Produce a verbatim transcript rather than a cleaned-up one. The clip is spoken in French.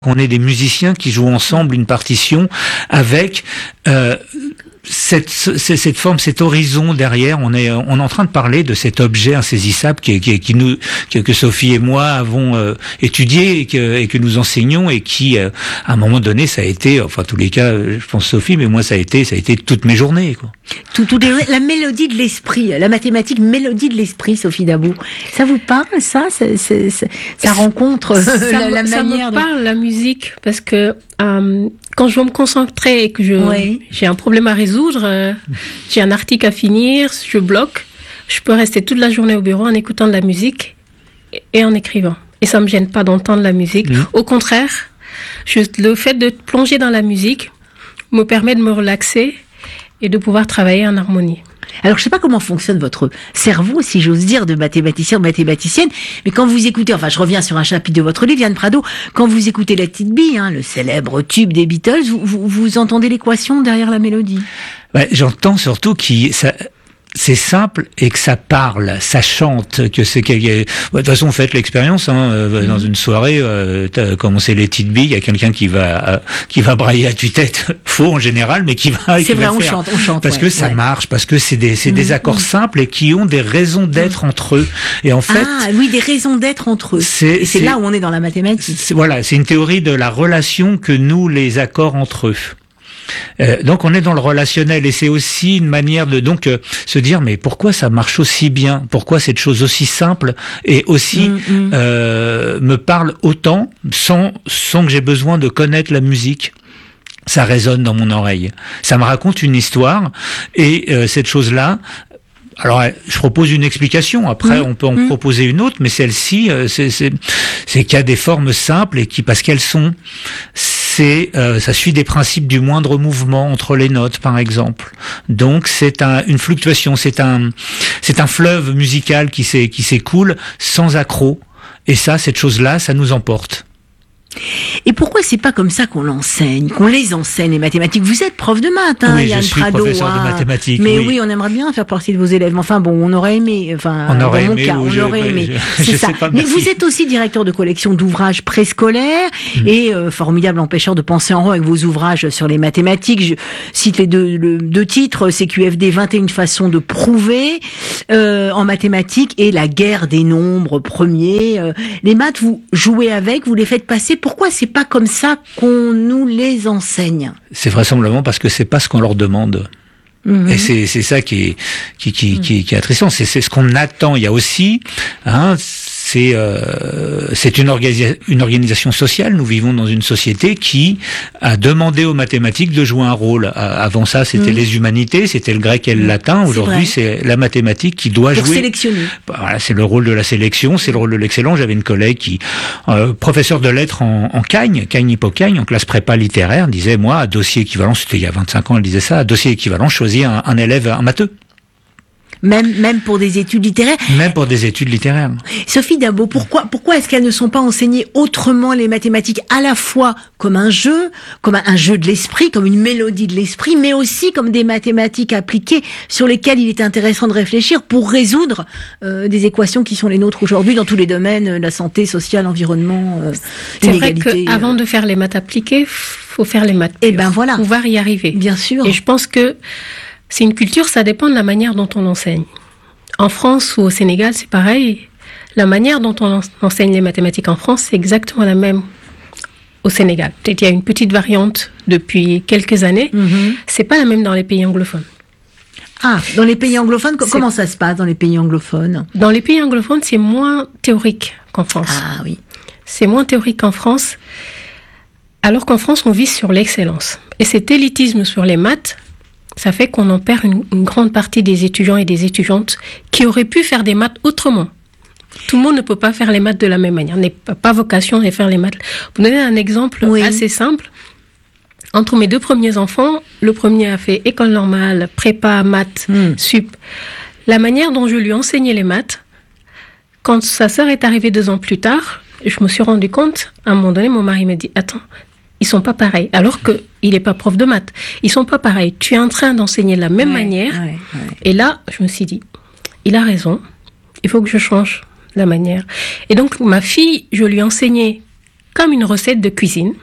qu'on est des musiciens qui jouent ensemble une partition avec euh, cette, cette forme, cet horizon derrière. On est, on est en train de parler de cet objet insaisissable qui, qui, qui nous, que, que Sophie et moi avons euh, étudié et que, et que nous enseignons et qui, euh, à un moment donné, ça a été, enfin, tous les cas, je pense Sophie, mais moi, ça a été, ça a été toutes mes journées, quoi. Tout, tout est, la mélodie de l'esprit, la mathématique mélodie de l'esprit, Sophie Dabou. Ça vous parle, ça, c'est, c'est, c'est, ça rencontre ça, la, la ça manière me parle, de... la musique, parce que euh, quand je veux me concentrer et que je, oui. j'ai un problème à résoudre, euh, j'ai un article à finir, je bloque, je peux rester toute la journée au bureau en écoutant de la musique et, et en écrivant. Et ça me gêne pas d'entendre la musique. Mmh. Au contraire, je, le fait de plonger dans la musique me permet de me relaxer et de pouvoir travailler en harmonie. Alors, je sais pas comment fonctionne votre cerveau, si j'ose dire, de mathématicien ou mathématicienne, mais quand vous écoutez, enfin, je reviens sur un chapitre de votre livre, Yann Prado, quand vous écoutez Let It Be, hein, le célèbre tube des Beatles, vous, vous, vous entendez l'équation derrière la mélodie? Ouais, j'entends surtout qu'il... Ça... c'est simple et que ça parle, ça chante, que c'est qu'il y a... De toute façon, faites l'expérience, hein, euh, dans une soirée, euh, t'as commencé les petites billes, il y a quelqu'un qui va euh, qui va brailler à tue-tête, faux en général, mais qui va. C'est qui vrai, va on faire. chante, on chante. Parce ouais, que ça ouais. marche, parce que c'est des c'est mmh, des accords mmh. simples et qui ont des raisons d'être mmh. entre eux. Et en fait. Ah oui, des raisons d'être entre eux. C'est, et c'est, c'est là où on est dans la mathématique. C'est, voilà, c'est une théorie de la relation que nouent les accords entre eux. Euh, donc on est dans le relationnel et c'est aussi une manière de donc euh, se dire mais pourquoi ça marche aussi bien, pourquoi cette chose aussi simple et aussi mmh, mmh. Euh, me parle autant sans sans que j'ai besoin de connaître la musique. Ça résonne dans mon oreille, ça me raconte une histoire et euh, cette chose-là. Alors, je propose une explication. Après, mmh, on peut en mmh. proposer une autre, mais celle-ci, c'est, c'est, c'est qu'il y a des formes simples et qui, parce qu'elles sont, c'est, euh, ça suit des principes du moindre mouvement entre les notes, par exemple. Donc, c'est un, une fluctuation, c'est un, c'est un fleuve musical qui s'est, qui s'écoule sans accroc. Et ça, cette chose-là, ça nous emporte. Et pourquoi c'est pas comme ça qu'on l'enseigne, qu'on les enseigne les mathématiques? Vous êtes prof de maths, hein, oui, Yann je suis Prado, professeur hein. de mathématiques. Mais oui. oui, on aimerait bien faire partie de vos élèves. Enfin bon, on aurait aimé. Enfin, on aurait dans mon aimé, cas, on je, aurait aimé. Je, c'est je ça. Sais pas, mais vous êtes aussi directeur de collection d'ouvrages préscolaires mmh. et euh, formidable empêcheur de penser en rond avec vos ouvrages sur les mathématiques. Je cite les deux, le, deux titres, C Q F D, vingt et une façons de prouver euh, en mathématiques et la guerre des nombres premiers. Euh, les maths, vous jouez avec, vous les faites passer. Pourquoi c'est pas comme ça qu'on nous les enseigne? C'est vraisemblablement parce que c'est pas ce qu'on leur demande. Mmh. Et c'est c'est ça qui est qui qui mmh. qui, qui est attristant. C'est c'est ce qu'on attend. Il y a aussi, hein, c'est euh, c'est une organisa- une organisation sociale. Nous vivons dans une société qui a demandé aux mathématiques de jouer un rôle. Avant ça, c'était mmh. les humanités, c'était le grec et le latin. Aujourd'hui, c'est, c'est la mathématique qui doit Pour jouer. sélectionner. Voilà, c'est le rôle de la sélection, c'est le rôle de l'excellence. J'avais une collègue qui, euh, professeur de lettres en, en Cagne, Cagne-Hippocagne, en classe prépa littéraire, disait moi, à dossier équivalent, c'était il y a vingt-cinq ans, elle disait ça, à dossier équivalent, je choisis un, un élève, un matheux. Même, même pour des études littéraires. Même pour des études littéraires. Sophie Dabou, pourquoi, pourquoi est-ce qu'elles ne sont pas enseignées autrement les mathématiques, à la fois comme un jeu, comme un, un jeu de l'esprit, comme une mélodie de l'esprit, mais aussi comme des mathématiques appliquées sur lesquelles il est intéressant de réfléchir pour résoudre euh, des équations qui sont les nôtres aujourd'hui dans tous les domaines, la santé, sociale, environnement, euh, C'est vrai qu'avant euh... de faire les maths appliquées, faut faire les maths pures. Et ben voilà. Pour pouvoir y arriver. Bien sûr. Et je pense que c'est une culture, ça dépend de la manière dont on l'enseigne. En France ou au Sénégal, c'est pareil. La manière dont on enseigne les mathématiques en France, c'est exactement la même au Sénégal. Peut-être il y a une petite variante depuis quelques années. Mm-hmm. C'est pas la même dans les pays anglophones. Ah, dans les pays anglophones, c'est... comment ça se passe dans les pays anglophones? Dans les pays anglophones, c'est moins théorique qu'en France. Ah oui. C'est moins théorique qu'en France, alors qu'en France, on vise sur l'excellence. Et cet élitisme sur les maths, ça fait qu'on en perd une, une grande partie des étudiants et des étudiantes qui auraient pu faire des maths autrement. Tout le monde ne peut pas faire les maths de la même manière. On n'a pas vocation à faire les maths. Pour donner un exemple oui. assez simple, entre mes deux premiers enfants, le premier a fait école normale, prépa, maths, mmh. sup. La manière dont je lui enseignais les maths, quand sa sœur est arrivée deux ans plus tard, je me suis rendu compte, à un moment donné, mon mari m'a dit « Attends, ils sont pas pareils. » Alors qu'il n'est pas prof de maths. Ils sont pas pareils. Tu es en train d'enseigner de la même ouais, manière. Ouais, ouais. Et là, je me suis dit, il a raison. Il faut que je change la manière. Et donc, ma fille, je lui enseignais comme une recette de cuisine.